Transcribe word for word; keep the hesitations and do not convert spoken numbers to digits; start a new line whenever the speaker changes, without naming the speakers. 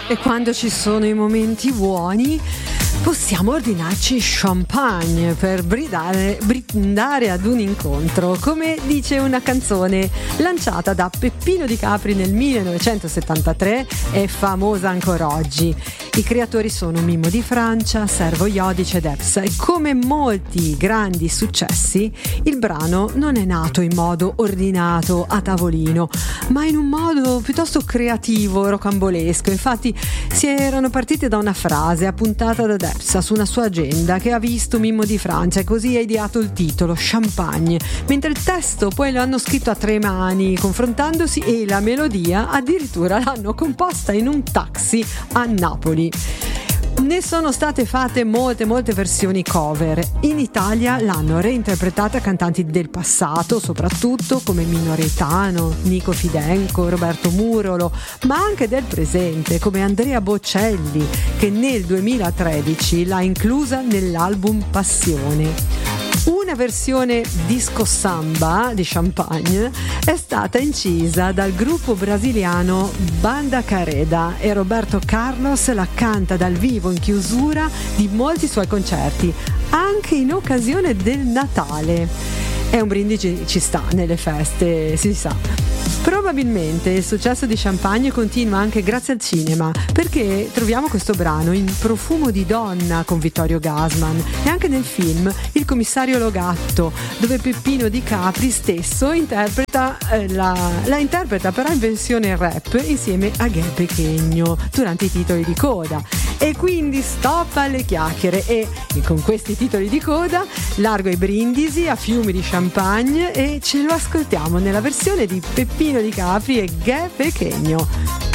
E quando ci sono i momenti buoni possiamo ordinarci champagne per bridare, brindare ad un incontro, come dice una canzone lanciata da Peppino Di Capri nel millenovecentosettantatré e famosa ancora oggi. I creatori sono Mimmo Di Francia, Servo Iodice ed Epsa, e come molti grandi successi il brano non è nato in modo ordinato a tavolino, ma in un modo piuttosto creativo, rocambolesco. Infatti si erano partiti da una frase appuntata da Epsa su una sua agenda che ha visto Mimmo Di Francia, e così ha ideato il titolo Champagne, mentre il testo poi lo hanno scritto a tre mani confrontandosi, e la melodia addirittura l'hanno composta in un taxi a Napoli. Ne sono state fatte molte molte versioni cover. In Italia l'hanno reinterpretata cantanti del passato, soprattutto come Mino Reitano, Nico Fidenco, Roberto Murolo, ma anche del presente come Andrea Bocelli, che nel duemilatredici l'ha inclusa nell'album Passione. Una versione disco samba di Champagne è stata incisa dal gruppo brasiliano Banda Careda, e Roberto Carlos la canta dal vivo in chiusura di molti suoi concerti, anche in occasione del Natale. È un brindisi, ci sta nelle feste, si sa. Probabilmente il successo di Champagne continua anche grazie al cinema, perché troviamo questo brano in Profumo di donna con Vittorio Gassman, e anche nel film Il commissario Logatto, dove Peppino Di Capri stesso interpreta eh, la, la interpreta però in versione rap insieme a Ghe Pechegno durante i titoli di coda. E quindi stop alle chiacchiere, e, e con questi titoli di coda largo i brindisi a fiumi di champagne, e ce lo ascoltiamo nella versione di Peppino Di Capri e Ghe Pechegno.